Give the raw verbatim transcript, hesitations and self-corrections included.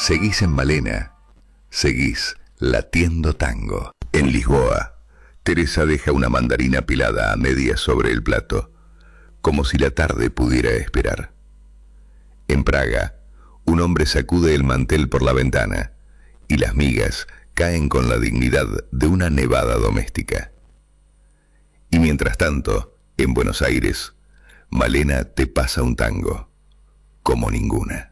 Seguís en Malena, seguís latiendo tango. En Lisboa, Teresa deja una mandarina pelada a medias sobre el plato, como si la tarde pudiera esperar. En Praga, un hombre sacude el mantel por la ventana y las migas caen con la dignidad de una nevada doméstica. Y mientras tanto, en Buenos Aires, Malena te pasa un tango como ninguna.